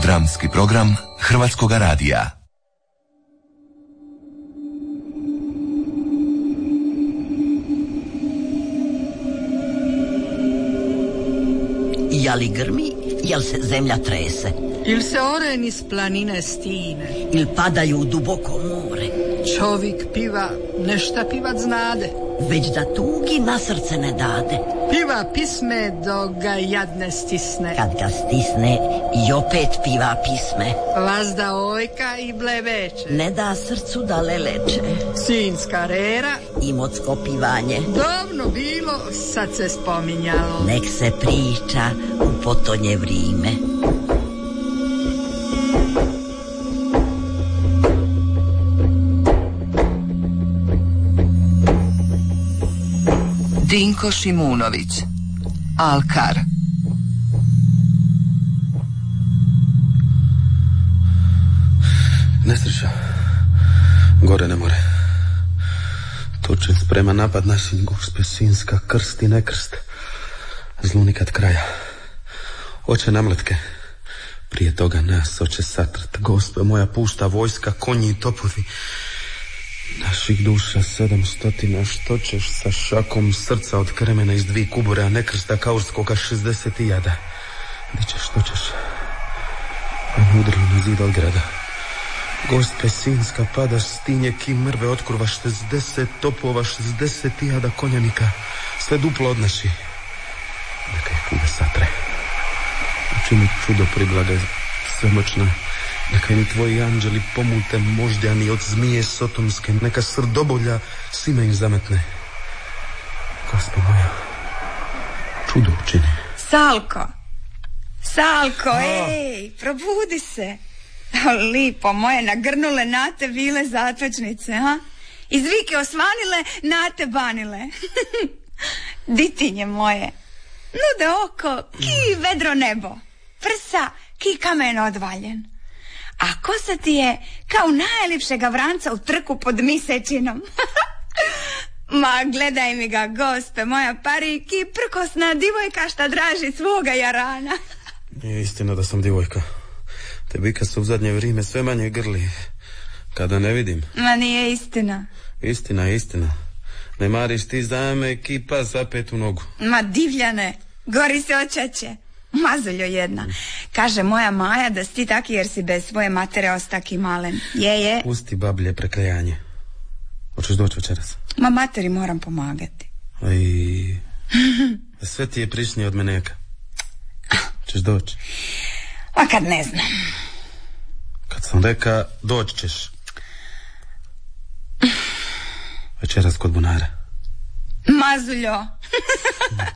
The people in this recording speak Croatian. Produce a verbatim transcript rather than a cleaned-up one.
Dramski program Hrvatskoga radija. Jeli grmi, jel se zemlja trese? Il se ore niz planine stine? Il padaju u duboko more? Čovjek piva, nešta pivat znade. Već da tugi na srce ne dade. Piva pisme dok ga jadne stisne. Kad ga stisne i opet piva pisme. Vazda ojka i bleveče. Ne da srcu da leleče. Sinjska rera i mocko pivanje. Davno bilo, sad se spominjalo. Nek se priča u potonje vrime. Dinko Šimunović, Alkar. Nesreća, gore ne more. Tučen sprema napad na sin, Gospe Sinjska, krst i ne krst. Zlu nikad kraja. Oče namletke, prije toga nas oče satrt. Gospe moja pusta vojska, konji i topovi. Naših duša sedam stotina, što ćeš sa šakom srca od kremena iz dvi kubure, a ne krsta kaurskoga šezdeset jada. Di ćeš, što ćeš? Udrli na zid od grada. Gospe Sinjska, padaš stinje ki mrve otkurva, šezdeset topova, šezdeset jada konjanika, sve duplo odnaši. Neka je kude satre. Učini čudo priblage svemoćna. Neka im tvoji anđeli pomute moždjani od zmije sotomske. Neka srdobolja svima im zametne. Gospo moja, čudo učini. Salko, Salko, a? Ej, probudi se. Lipo moje, nagrnule na te bile zatočnice, ha? Iz vike osvanile, na te banile. Ditinje moje, nude oko, ki vedro nebo, prsa, ki kamen odvaljen. A kosa ti je kao najljepšega vranca u trku pod misečinom. Ma gledaj mi ga, gospe moja, pari ki prkosna divojka šta draži svoga jarana. Nije istina da sam divojka. Te bika su u zadnje vrijeme sve manje grli. Kada ne vidim. Ma nije istina. Istina je istina. Ne mariš ti za me ki pas zapet u nogu. Ma divljane, gori se očeće. Mazuljo jedna. Kaže moja Maja da si ti taki jer si bez svoje matere ostaki malen. Je, je. Pusti bablje prekajanje. Hoćeš doći večeras? Ma materi moram pomagati. Aj, sve ti je prišnije od meneka. Češ doći? Ma kad ne znam. Kad sam reka, doći ćeš. Večeras kod bunara. Mazuljo.